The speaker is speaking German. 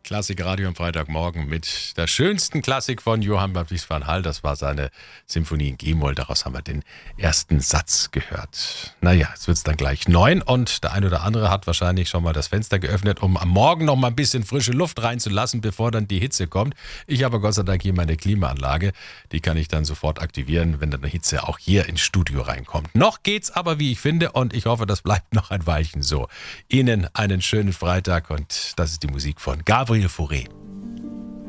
Klassik Radio am Freitagmorgen mit der schönsten Klassik von Johann Baptist van Hall. Das war seine Symphonie in G-Moll. Daraus haben wir den ersten Satz gehört. Naja, jetzt wird es dann gleich 9 und der ein oder andere hat wahrscheinlich schon mal das Fenster geöffnet, um am Morgen noch mal ein bisschen frische Luft reinzulassen, bevor dann die Hitze kommt. Ich habe Gott sei Dank hier meine Klimaanlage. Die kann ich dann sofort aktivieren, wenn dann die Hitze auch hier ins Studio reinkommt. Noch geht's aber, wie ich finde, und ich hoffe, das bleibt noch ein Weilchen so. Ihnen einen schönen Freitag und das ist die Musik von Gabriel Fauré.